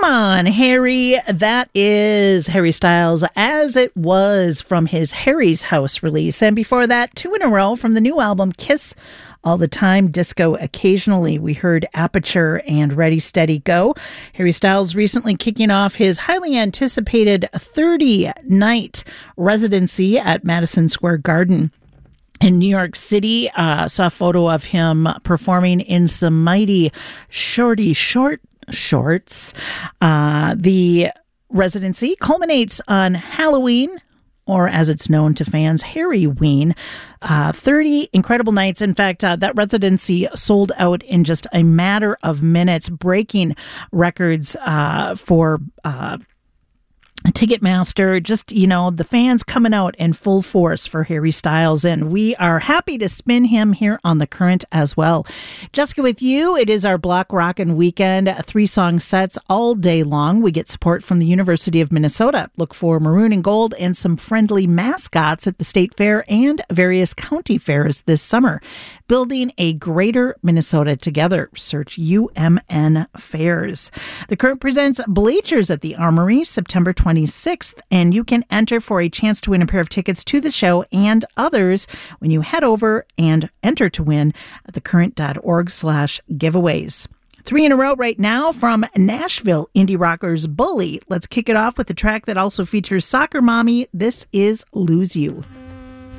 Come on, Harry. That is Harry Styles, As It Was, from his Harry's House release. And before that, 2 in a row from the new album, Kiss All the Time, Disco Occasionally. We heard Aperture and Ready, Steady, Go. Harry Styles recently kicking off his highly anticipated 30-night residency at Madison Square Garden in New York City. Saw a photo of him performing in some mighty shorts. The residency culminates on Halloween, or as it's known to fans, Harryween. 30 incredible nights. In fact, that residency sold out in just a matter of minutes, breaking records for Ticketmaster. Just, the fans coming out in full force for Harry Styles, and we are happy to spin him here on The Current as well. Jessica with you. It is our Block Rockin' Weekend, 3-song sets all day long. We get support from the University of Minnesota. Look for maroon and gold and some friendly mascots at the State Fair and various county fairs this summer. Building a greater Minnesota together. Search UMN Fairs. The Current presents Bleachers at the Armory, September 26th, and you can enter for a chance to win a pair of tickets to the show and others when you head over and enter to win at thecurrent.org/giveaways. 3 in a row right now from Nashville indie rockers Bully. Let's kick it off with the track that also features Soccer Mommy. This is Lose You.